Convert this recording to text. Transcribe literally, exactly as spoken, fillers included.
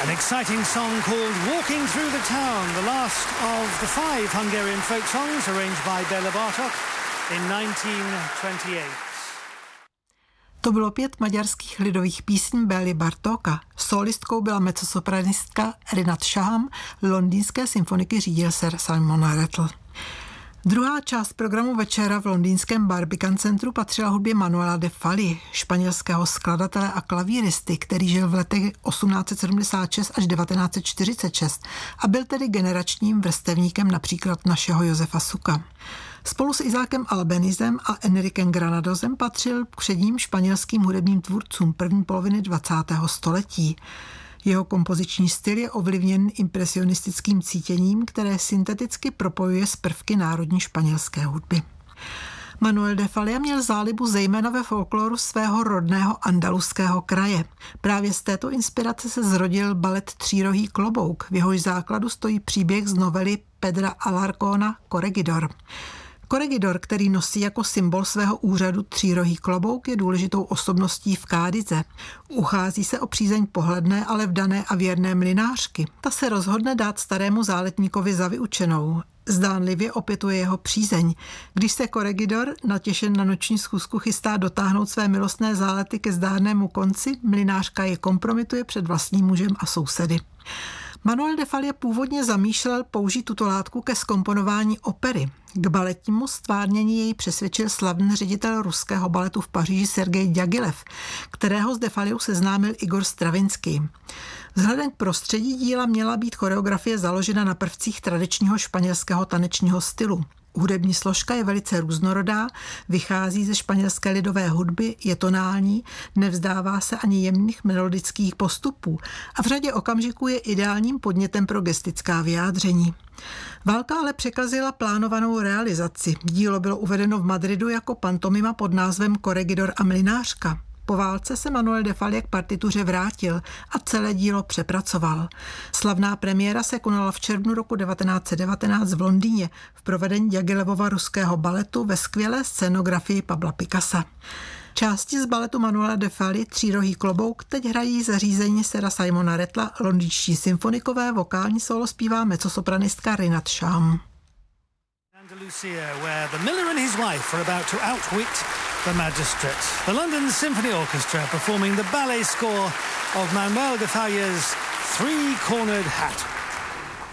An exciting song called Walking Through the Town, the last of the five Hungarian folk songs arranged by Béla Bartók in nineteen twenty-eight. To bylo pět maďarských lidových písní Bély Bartóka. Solistkou byla mezzosopranistka Renate Shaham, londýnské symfoniky řídil sir Simon Rattle. Druhá část programu večera v londýnském Barbican centru patřila hudbě Manuela de Falla, španělského skladatele a klavíristy, který žil v letech osmnáct set sedmdesát šest až devatenáct set čtyřicet šest a byl tedy generačním vrstevníkem například našeho Josefa Suka. Spolu s Izákem Albanizem a Enriquem Granadosem patřil k předním španělským hudebním tvůrcům první poloviny dvacátého století. Jeho kompoziční styl je ovlivněn impresionistickým cítěním, které synteticky propojuje s prvky národní španělské hudby. Manuel de Falla měl zálibu zejména ve folkloru svého rodného andaluského kraje. Právě z této inspirace se zrodil balet Třírohý klobouk, v jehož základu stojí příběh z novely Pedra Alarcóna Corregidor. Corregidor, který nosí jako symbol svého úřadu třírohý klobouk, je důležitou osobností v Cádize. Uchází se o přízeň pohledné, ale vdané a věrné mlynářky. Ta se rozhodne dát starému záletníkovi za vyučenou. Zdánlivě opětuje jeho přízeň. Když se Corregidor, natěšen na noční schůzku, chystá dotáhnout své milostné zálety ke zdárnému konci, mlynářka je kompromituje před vlastním mužem a sousedy. Manuel de Falla původně zamýšlel použít tuto látku ke zkomponování opery. K baletnímu stvárnění jej přesvědčil slavný ředitel ruského baletu v Paříži Sergej Djagilev, kterého s de Fallou seznámil Igor Stravinský. Vzhledem k prostředí díla měla být choreografie založena na prvcích tradičního španělského tanečního stylu. Hudební složka je velice různorodá, vychází ze španělské lidové hudby, je tonální, nevzdává se ani jemných melodických postupů a v řadě okamžiků je ideálním podnětem pro gestická vyjádření. Válka ale překazila plánovanou realizaci. Dílo bylo uvedeno v Madridu jako pantomima pod názvem Corregidor a mlynářka. Po válce se Manuel de Falla k partituře vrátil a celé dílo přepracoval. Slavná premiéra se konala v červnu roku devatenáct set devatenáct v Londýně v provedení Djagilevova ruského baletu ve skvělé scénografii Pabla Picassa. Části z baletu Manuela de Fally Třírohý klobouk teď hrají zařízení sira Simona Rattla, londýnští symfonikové, vokální solo zpívá mezzosopranistka Renate Shaham. Andalusia, where the miller and his wife are about to outwit the magistrate. The London Symphony Orchestra performing the ballet score of Manuel de Falla's Three-Cornered Hat.